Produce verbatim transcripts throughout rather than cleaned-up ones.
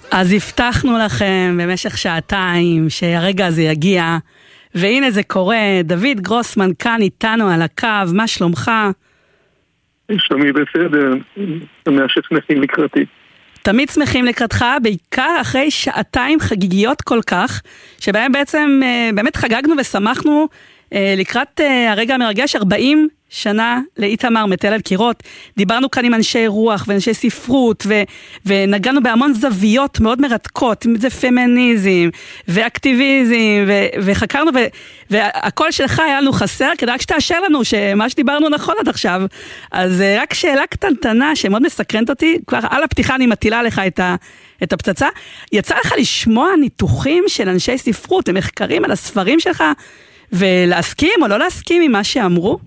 אז הבטחנו לכם במשך שעתיים שהרגע הזה יגיע, והנה זה קורה. דוד גרוסמן כאן איתנו על הקו, מה שלומך? שלומי בסדר, שמח ששמחים לקראתי. תמיד שמחים לקראתך, בעיקר אחרי שעתיים חגיגיות כל כך, שבהם בעצם באמת חגגנו ושמחנו לקראת הרגע המרגש, ארבעים שנה לאיתמר מתל על קירות. דיברנו כאן עם אנשי רוח ואנשי ספרות, ו- ונגענו בהמון זוויות מאוד מרתקות, אם זה פמיניזם ואקטיביזם, ו- וחקרנו, ו- והכל שלך היה לנו חסר, כדי רק שתאשר לנו שמה שדיברנו נכון עד עכשיו. אז רק שאלה קטנטנה שמאוד מסקרנת אותי, כבר על הפתיחה אני מטילה לך את ה... את הפצצה. יצא לך לשמוע ניתוחים של אנשי ספרות, מחקרים על הספרים שלך, ולהסכים או לא להסכים עם מה שאמרו?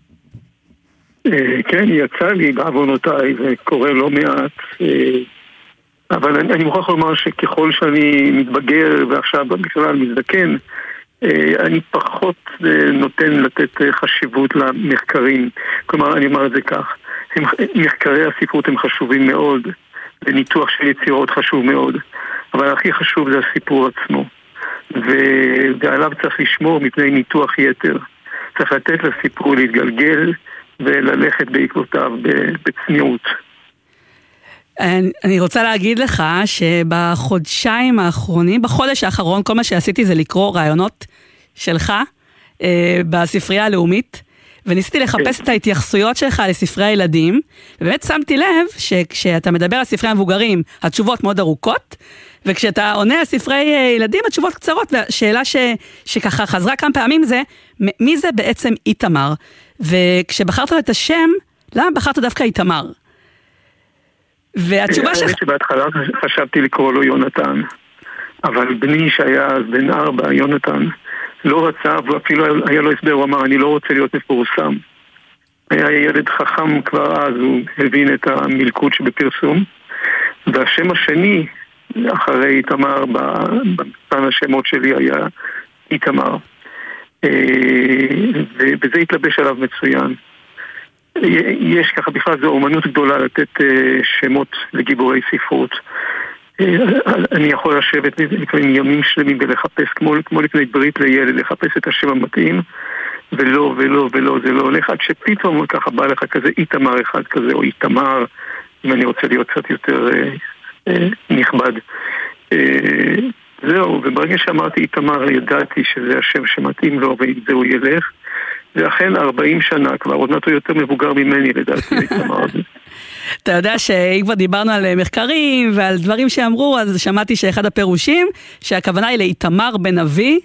כן, יצא לי בעוונותיי, וקורא לא מעט, אבל אני, אני מוכרח לומר שככל שאני מתבגר, ועכשיו בכלל מזדקן, אני פחות נותן לתת חשיבות למחקרים. כלומר, אני אומר את זה כך, הם, מחקרי הספרות הם חשובים מאוד, וניתוח של יצירות חשוב מאוד, אבל הכי חשוב זה הסיפור עצמו, ועליו צריך לשמור מפני ניתוח יתר. צריך לתת לסיפור להתגלגל, וללכת בעקבותיו בצניעות. אני רוצה להגיד לך שבחודשיים האחרונים, בחודש האחרון, כל מה שעשיתי זה לקרוא רעיונות שלך אה, בספרייה הלאומית, וניסיתי לחפש את ההתייחסויות שלך לספרי הילדים, ובאמת שמתי לב שכשאתה מדבר על ספרי המבוגרים, התשובות מאוד ארוכות, וכשאתה עונה על ספרי ילדים, התשובות קצרות, והשאלה ש, שככה חזרה כמה פעמים זה, מי זה בעצם איתמר? וכשבחרת את השם, למה בחרת דווקא איתמר? והתשובה שלך... האמת שבהתחלה חשבתי לקרוא לו יונתן, אבל בני שהיה אז בן ארבע, יונתן, לא רצה, ואפילו היה לו הסבר, הוא אמר, אני לא רוצה להיות מפורסם. היה ילד חכם כבר אז, הוא הבין את המלכות שבפרסום, והשם השני, אחרי איתמר, במתן השמות שלי היה איתמר. וזה התלבש עליו מצוין. יש ככה, בכלל זו אומנות גדולה לתת שמות לגיבורי ספרות. אני יכול לשבת לפעמים ימים שלמים ולחפש, כמו, כמו לפני ברית לילד, לחפש את השם המתאים, ולא, ולא, ולא, זה לא הולך, עד שפתאום ככה בא לך כזה איתמר אחד כזה, או איתמר, אם אני רוצה להיות קצת יותר אה, אה, נכבד. אה, זהו, וברגע שאמרתי איתמר, ידעתי שזה השם שמתאים לו, ועם זה הוא ילך, ואכן ארבעים שנה כבר, עוד מעט הוא יותר מבוגר ממני, לדעתי, איתמר הזה. אתה יודע שאם כבר דיברנו על מחקרים ועל דברים שאמרו, אז שמעתי שאחד הפירושים, שהכוונה היא לאיתמר בן אבי,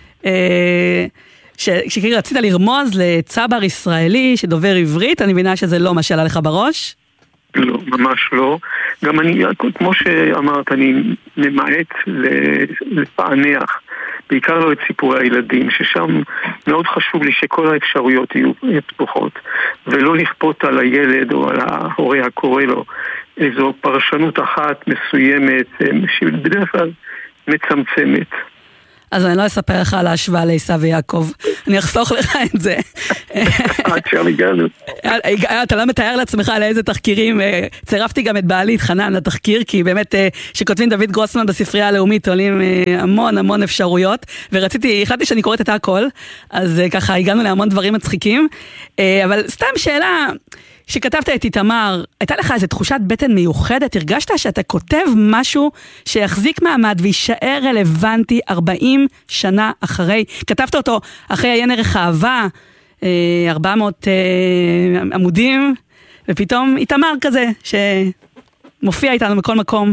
שכאילו רצית לרמוז לצבר ישראלי שדובר עברית, אני מבינה שזה לא מה שעלה לך בראש? לא, ממש לא. גם אני, כמו שאמרת, אני ממעט לפענח, בעיקר לא את סיפורי הילדים, ששם מאוד חשוב לי שכל האפשרויות יהיו פתוחות, ולא לכפות על הילד או על ההורה הקורא לו איזו פרשנות אחת מסוימת, שבדרך כלל מצמצמת. אז אני לא אספר לך על ההשוואה לעשיו ויעקב, אני אחסוך לך את זה. עד שם הגענו. אתה לא מתאר לעצמך על איזה תחקירים, צירפתי גם את בעלי, את חנן, לתחקיר, כי באמת שכותבים דוד גרוסמן בספרייה הלאומית, עולים המון המון אפשרויות, ורציתי, החלטתי שאני קוראת את הכל, אז ככה הגענו להמון דברים מצחיקים, אבל סתם שאלה, שכתבת את איתמר, הייתה לך איזו תחושת בטן מיוחדת? הרגשת שאתה כותב משהו שיחזיק מעמד וישאר רלוונטי ארבעים שנה אחרי? כתבת אותו אחרי עיין ערך אהבה, ארבע מאות עמודים, ופתאום איתמר כזה, שמופיע איתנו מכל מקום.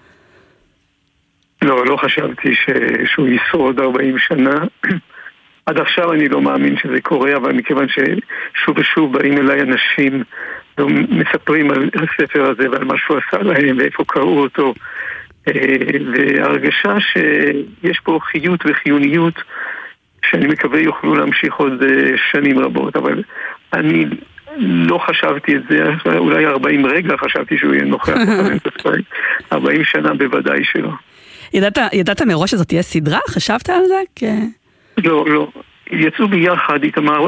לא, לא חשבתי שהוא ישרוד ארבעים שנה. עד עכשיו אני לא מאמין שזה קורה, אבל מכיוון ששוב ושוב באים אליי אנשים ומספרים על הספר הזה ועל מה שהוא עשה להם ואיפה קראו אותו, והרגשה שיש פה חיות וחיוניות שאני מקווה יוכלו להמשיך עוד שנים רבות, אבל אני לא חשבתי את זה, אולי ארבעים רגע חשבתי שהוא יהיה נוכח ארבעים שנה בוודאי שלא. ידעת, ידעת מראש שזאת תהיה סדרה? חשבת על זה? כן. לא, לא. יצאו ביחד, איתמר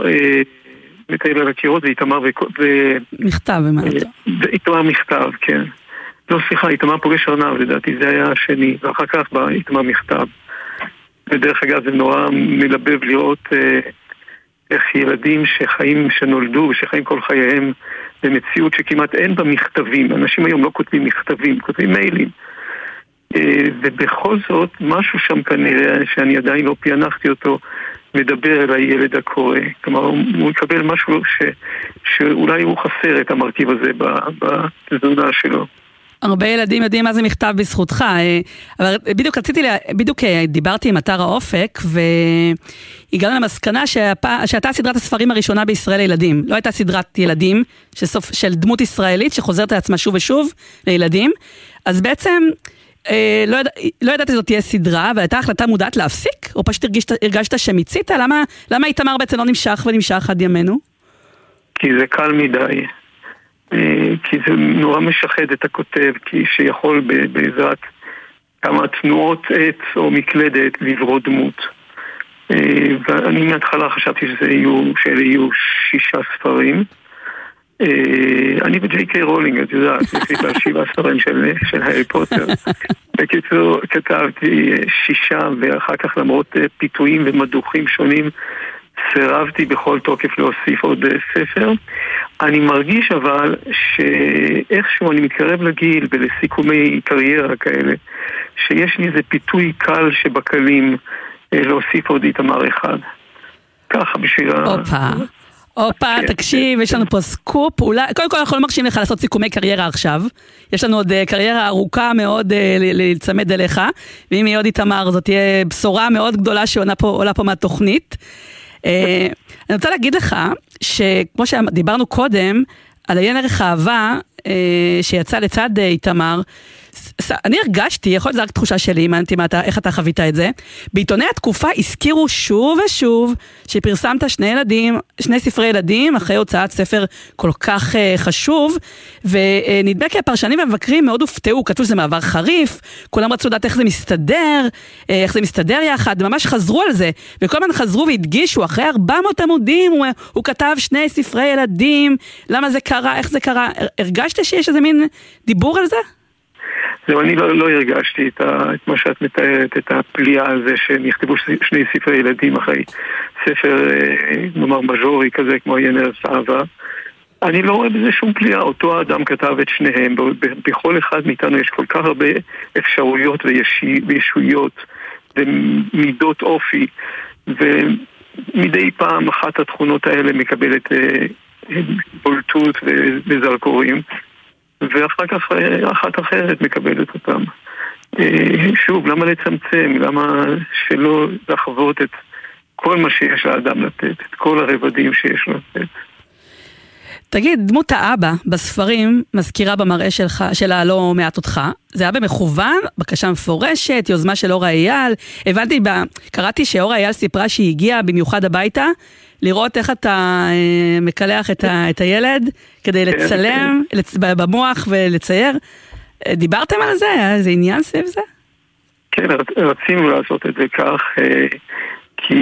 מתאר על הקירות, ואיתמר ו... מכתב, ומה? ואיתמר מכתב, כן. לא, סליחה, איתמר פוגש ארנב, לדעתי זה היה השני, ואחר כך בא איתמר מכתב. ודרך אגב זה נורא מלבב לראות אה, איך ילדים שחיים, שנולדו, שחיים כל חייהם במציאות שכמעט אין בה מכתבים. אנשים היום לא כותבים מכתבים, כותבים מיילים. אה, ובכל זאת, משהו שם כנראה, שאני עדיין לא פענחתי אותו, מדבר אל הילד הקורא. כלומר, הוא מקבל משהו ש, שאולי הוא חסר את המרכיב הזה בתזונה שלו. הרבה ילדים יודעים מה זה מכתב בזכותך, אבל בדיוק רציתי, בדיוק דיברתי עם אתר האופק, והגענו למסקנה שהפע, שהייתה סדרת הספרים הראשונה בישראל לילדים. לא הייתה סדרת ילדים שסוף, של דמות ישראלית שחוזרת לעצמה שוב ושוב לילדים. אז בעצם לא, יד, לא ידעתי זאת תהיה סדרה, והייתה החלטה מודעת להפסיק, או פשוט הרגשת, הרגשת שמיצית? למה, למה איתמר בעצם לא נמשך ונמשך עד ימינו? כי זה קל מדי. כי זה נורא משחד את הכותב, כי שיכול בעזרת כמה תנועות עץ או מקלדת לברוא דמות. ואני מההתחלה חשבתי שזה יהיו, שאלה יהיו שישה ספרים. אני וג'יי קיי רולינג, את יודעת, יש לי שבעה ספרים של, של הארי פוטר. בקיצור, כתבתי שישה, ואחר כך למרות פיתויים ומדוכים שונים, סירבתי בכל תוקף להוסיף עוד ספר. אני מרגיש אבל שאיכשהו אני מתקרב לגיל ולסיכומי קריירה כאלה, שיש לי איזה פיתוי קל שבקלים להוסיף עוד איתמר אחד. ככה בשביל... אופה, אופה, תקשיב, יש לנו פה סקופ, אולי, קודם כל אנחנו לא מרשים לך לעשות סיכומי קריירה עכשיו, יש לנו עוד קריירה ארוכה מאוד להצמד אליך, ואם יהיה עוד איתמר זאת תהיה בשורה מאוד גדולה שעולה פה, פה מהתוכנית. אני רוצה להגיד לך שכמו שדיברנו קודם על עיין ערך האהבה שיצא לצד איתמר, אני הרגשתי, יכול להיות זה רק תחושה שלי, מעניינתי איך אתה חווית את זה, בעיתוני התקופה הזכירו שוב ושוב שפרסמת שני ילדים, שני ספרי ילדים אחרי הוצאת ספר כל כך חשוב, ונדמה כי הפרשנים והמבקרים מאוד הופתעו, כתבו שזה מעבר חריף, כולם רצו לדעת איך זה מסתדר, איך זה מסתדר יחד, ממש חזרו על זה, וכל הזמן חזרו והדגישו, אחרי ארבע מאות עמודים הוא, הוא כתב שני ספרי ילדים, למה זה קרה, איך זה קרה, הרגשת שיש איזה מין דיבור על זה? זהו, אני לא, לא הרגשתי את, ה, את מה שאת מתארת, את הפליאה הזה שנכתבו שני ספרי ילדים אחרי ספר, נאמר, מז'ורי כזה כמו עיין ערך האהבה. אני לא רואה בזה שום פליאה, אותו האדם כתב את שניהם, בכל אחד מאיתנו יש כל כך הרבה אפשרויות וישי, וישויות ומידות אופי, ומדי פעם אחת התכונות האלה מקבלת בולטות וזרקורים. ואחר כך אחת אחרת מקבלת אותם. שוב, למה לצמצם? למה שלא לחוות את כל מה שיש לאדם לתת, את כל הרבדים שיש לו לתת? תגיד, דמות האבא בספרים מזכירה במראה שלך, שלה לא מעט אותך. זה היה במכוון, בקשה מפורשת, יוזמה של אורה אייל. הבנתי, קראתי שאורה אייל סיפרה שהיא הגיעה במיוחד הביתה, לראות איך אתה אה, מקלח את, ה, את הילד, כדי לצלם לצ, במוח ולצייר. דיברתם על זה? היה איזה עניין סביב זה? כן, רצינו לעשות את זה כך, אה, כי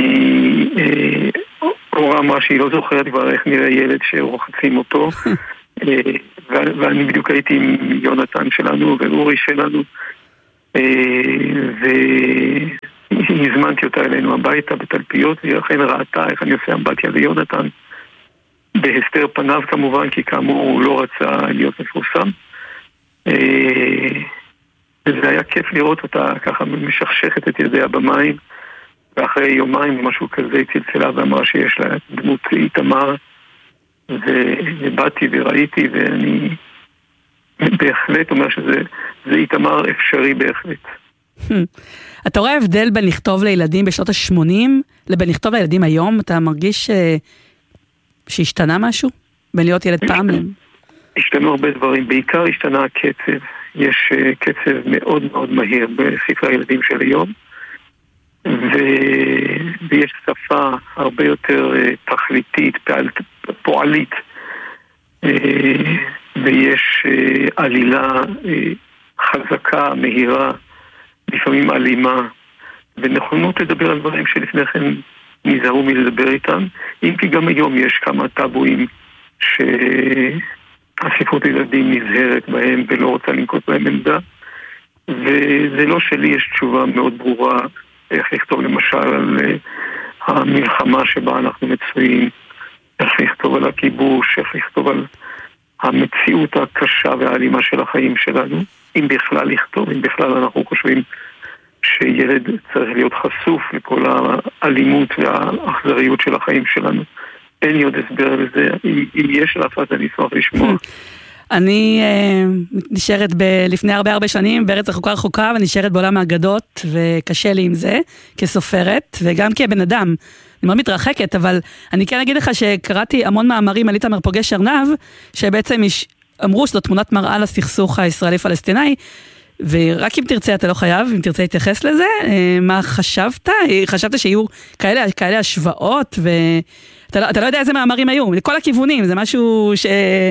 אה, אורה אמרה שהיא לא זוכרת כבר איך נראה ילד שרוחצים אותו, אה, ואני בדיוק הייתי עם יונתן שלנו ואורי שלנו, אה, ו... הזמנתי אותה אלינו הביתה בתלפיות, והיא אכן ראתה איך אני עושה אמבטיה ליונתן בהסתר פניו כמובן, כי כאמור הוא לא רצה להיות מפורסם, וזה היה כיף לראות אותה ככה משכשכת את ידיה במים, ואחרי יומיים משהו כזה היא צלצלה ואמרה שיש לה דמות איתמר, ובאתי וראיתי, ואני בהחלט אומר שזה איתמר אפשרי בהחלט. אתה רואה הבדל בין לכתוב לילדים בשנות ה-שמונים לבין לכתוב לילדים היום? אתה מרגיש שהשתנה משהו? בין להיות ילד פעם להם? השתנו הרבה דברים, בעיקר השתנה הקצב. יש קצב מאוד מאוד מהיר בספרי הילדים של היום, ויש שפה הרבה יותר תכליתית, פועלית, ויש עלילה חזקה, מהירה, לפעמים אלימה, ונכונות לדבר על דברים שלפני כן נזהרו מלדבר איתם, אם כי גם היום יש כמה טאבואים ש... הספרות ילדים נזהרת בהם ולא רוצה לנקוט בהם עמדה, וזה לא שלי, יש תשובה מאוד ברורה איך לכתוב למשל על המלחמה שבה אנחנו מצויים, איך לכתוב על הכיבוש, איך לכתוב על המציאות הקשה והאלימה של החיים שלנו, אם בכלל לכתוב, אם בכלל אנחנו חושבים שילד צריך להיות חשוף לכל האלימות והאכזריות של החיים שלנו. אין לי עוד הסבר לזה, אם יש לעשות אני אשמח לשמוע. אני uh, נשארת ב- לפני הרבה הרבה שנים בארץ רחוקה רחוקה, ונשארת בעולם האגדות, וקשה לי עם זה, כסופרת, וגם כבן אדם. אני מאוד מתרחקת, אבל אני כן אגיד לך שקראתי המון מאמרים על איתמר פוגש ארנב, שבעצם יש, אמרו שזו תמונת מראה לסכסוך הישראלי-פלסטיני, ורק אם תרצה, אתה לא חייב, אם תרצה להתייחס לזה, מה חשבת? חשבת שיהיו כאלה, כאלה השוואות, ואתה לא, אתה לא יודע איזה מאמרים היו, לכל הכיוונים, זה משהו ש...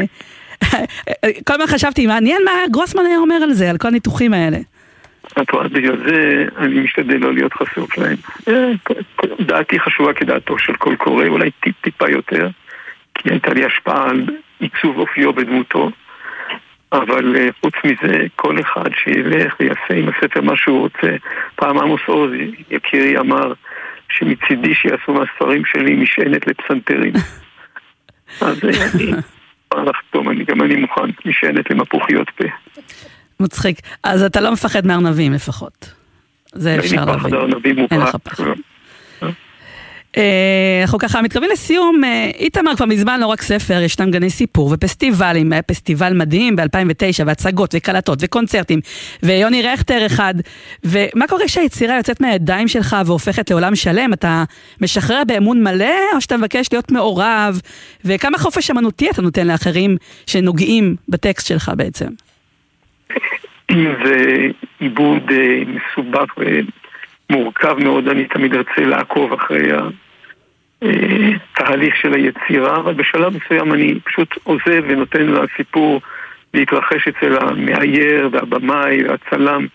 כל מה חשבתי, מעניין מה גרוסמן היה אומר על זה, על כל הניתוחים האלה. בגלל זה אני משתדל לא להיות חשוף להם. דעתי חשובה כדעתו של כל קורא, אולי טיפ טיפה יותר, כי הייתה לי השפעה על עיצוב אופיו בדמותו, אבל חוץ מזה, כל אחד שילך ויעשה עם הספר מה שהוא רוצה. פעם עמוס עוז, יקירי, אמר שמצידי שיעשו מהספרים שלי משענת לפסנתרים. אז אני... לחתום, אני גם אני מוכן, משענת למפוחיות פה. מצחיק. אז אתה לא מפחד מארנבים לפחות. זה אפשר להבין. אין לי פחד ארנבים מופרט. אין לך פחד. אנחנו ככה מתקרבים לסיום. איתמר כבר מזמן לא רק ספר, ישנם גני סיפור ופסטיבלים, היה פסטיבל מדהים ב-אלפיים ותשע, והצגות וקלטות וקונצרטים, ויוני רכטר אחד. ומה קורה כשהיצירה יוצאת מהידיים שלך והופכת לעולם שלם? אתה משחרר באמון מלא, או שאתה מבקש להיות מעורב? וכמה חופש אמנותי אתה נותן לאחרים שנוגעים בטקסט שלך בעצם? אם זה עיבוד מסובך ומורכב מאוד, אני תמיד ארצה לעקוב אחרי התהליך של היצירה, אבל בשלב מסוים אני פשוט עוזב ונותן לסיפור להתרחש אצל המאייר והבמאי והצלם.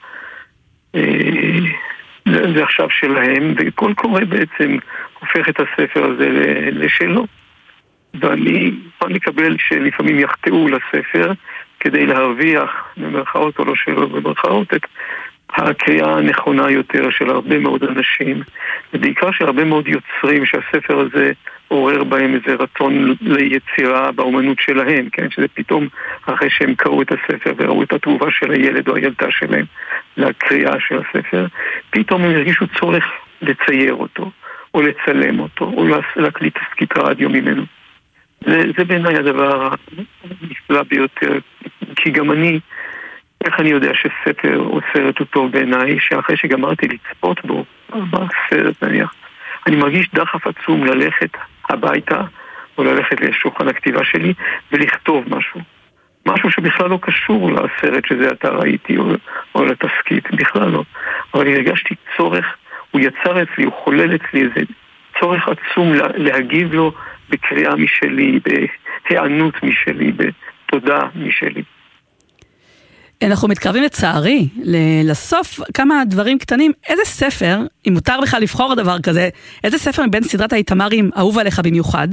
זה עכשיו שלהם, וכל קורא בעצם הופך את הספר הזה לשלו. ואני יכול לקבל שלפעמים יחטאו לספר כדי להרוויח במרכאות או לא שלו במרכאות את הקריאה הנכונה יותר של הרבה מאוד אנשים, ובעיקר של הרבה מאוד יוצרים שהספר הזה עורר בהם איזה רצון ליצירה באומנות שלהם, כן? שזה פתאום אחרי שהם קראו את הספר וראו את התגובה של הילד או הילדה שלהם לקריאה של הספר, פתאום הם הרגישו צורך לצייר אותו או לצלם אותו או להקליט תסקית רדיו ממנו. זה, זה בעיניי הדבר הנפלא ביותר, כי גם אני, איך אני יודע שספר או סרט הוא טוב בעיניי, שאחרי שגמרתי לצפות בו, בסרט נניח, אני מרגיש דחף עצום ללכת הביתה, או ללכת לשולחן הכתיבה שלי, ולכתוב משהו. משהו שבכלל לא קשור לסרט שזה אתה ראיתי, או, או לתסקית, בכלל לא. אבל אני הרגשתי צורך, הוא יצר אצלי, הוא חולל אצלי איזה צורך עצום להגיב לו בקריאה משלי, בהיענות משלי, בתודה משלי. אנחנו מתקרבים לצערי, לסוף כמה דברים קטנים. איזה ספר, אם מותר לך לבחור דבר כזה, איזה ספר מבין סדרת האיתמרים אהוב עליך במיוחד?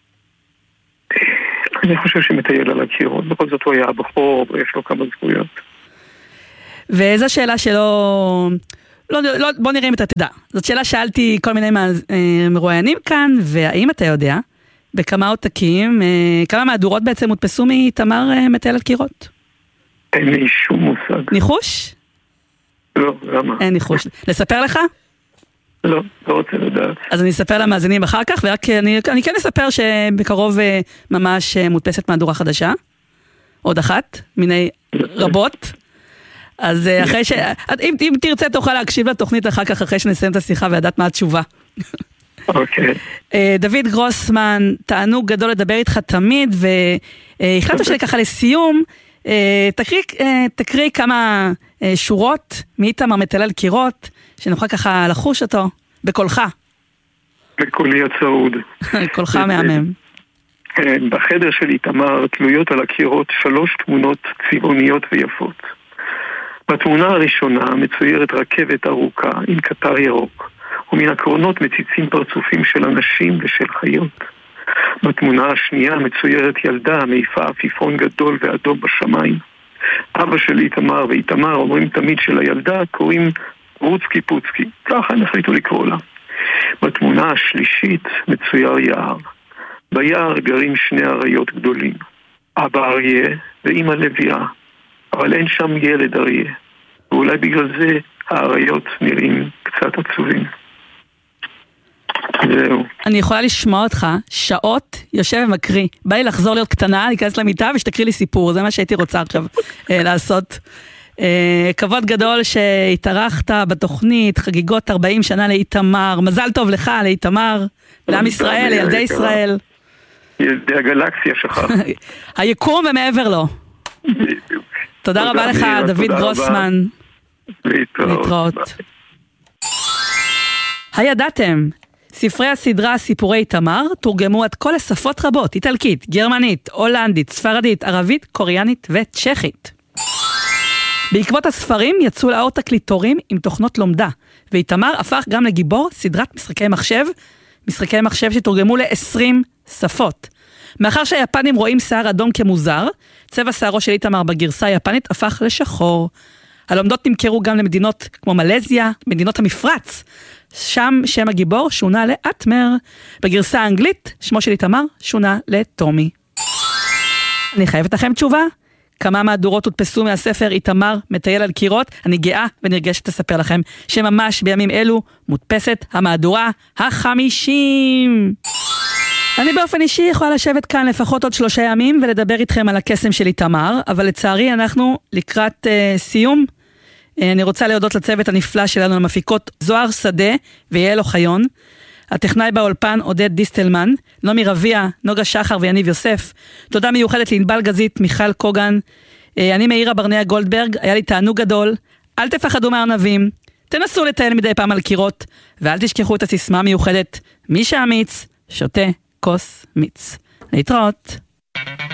אני חושב שמטייל על הקירות, בכל זאת הוא היה הבחור, ויש לו כמה זכויות. ואיזו שאלה שלא... לא, לא, בוא נראה אם אתה תדע. זאת שאלה שאלתי כל מיני מרואיינים כאן, והאם אתה יודע, בכמה עותקים, כמה מהדורות בעצם מודפסו מאיתמר מטייל על קירות? אין לי שום מושג. ניחוש? לא, למה? אין ניחוש. לספר לך? לא, לא רוצה לדעת. אז אני אספר למאזינים אחר כך, ורק אני, אני כן אספר שבקרוב ממש מודפסת מהדורה חדשה. עוד אחת, מיני רבות. אז אחרי ש... אם, אם תרצה תוכל להקשיב לתוכנית אחר כך, אחרי שנסיים את השיחה וידעת מה התשובה. אוקיי. דוד גרוסמן, תענוג גדול לדבר איתך תמיד, והחלטנו שככה לסיום, תקריא, תקריא כמה שורות מאיתמר מטייל על קירות, שנוכל ככה לחוש אותו, בקולך. בקולי הצעוד. קולך מהמם. בחדר של איתמר תלויות על הקירות שלוש תמונות צבעוניות ויפות. בתמונה הראשונה מצוירת רכבת ארוכה עם קטר ירוק, ומן הקרונות מציצים פרצופים של אנשים ושל חיות. בתמונה השנייה מצוירת ילדה מעיפה עפיפון גדול ואדום בשמיים. אבא של איתמר ואיתמר אומרים תמיד שלילדה קוראים רוצקי פוצקי, ככה הם החליטו לקרוא לה. בתמונה השלישית מצויר יער. ביער גרים שני אריות גדולים, אבא אריה ואמא לביאה, אבל אין שם ילד אריה, ואולי בגלל זה האריות נראים קצת עצובים. זהו. אני יכולה לשמוע אותך שעות יושב ומקריא, בא לי לחזור להיות קטנה, להיכנס למיטה ושתקריא לי סיפור, זה מה שהייתי רוצה עכשיו אה, לעשות. אה, כבוד גדול שהתארחת בתוכנית, חגיגות ארבעים שנה לאיתמר, מזל טוב לך לאיתמר, לעם ישראל, לילדי ישראל. ילדי הגלקסיה שלך. היקום ומעבר לו. תודה רבה לך, דוד גרוסמן. להתראות. הידעתם? ספרי הסדרה סיפורי איתמר תורגמו עד כל לשפות רבות, איטלקית, גרמנית, הולנדית, ספרדית, ערבית, קוריאנית וצ'כית. בעקבות הספרים יצאו לאור תקליטורים עם תוכנות לומדה, ואיתמר הפך גם לגיבור סדרת משחקי מחשב, משחקי מחשב שתורגמו ל-עשרים שפות. מאחר שהיפנים רואים שיער אדום כמוזר, צבע שערו של איתמר בגרסה היפנית הפך לשחור. הלומדות נמכרו גם למדינות כמו מלזיה, מדינות המפרץ. שם שם הגיבור שונה לאטמר. בגרסה האנגלית שמו של איתמר שונה לטומי. אני חייבת לכם תשובה. כמה מהדורות הודפסו מהספר איתמר מטייל על קירות. אני גאה ונרגשת לספר לכם שממש בימים אלו מודפסת המהדורה החמישים. אני באופן אישי יכולה לשבת כאן לפחות עוד שלושה ימים ולדבר איתכם על הקסם של איתמר, אבל לצערי אנחנו לקראת uh, סיום. Uh, אני רוצה להודות לצוות הנפלא שלנו למפיקות זוהר שדה ויעל אוחיון, הטכנאי באולפן עודד דיסטלמן, נעמי רביע, נוגה שחר ויניב יוסף. תודה מיוחדת לענבל גזית, מיכל קוגן. Uh, אני מאירה ברנע גולדברג, היה לי תענוג גדול. אל תפחדו מהארנבים, תנסו לטייל מדי פעם על קירות, ואל תשכחו את הסיסמה המיוחדת, מי שאמיץ שותה כוס מיץ. להתראות.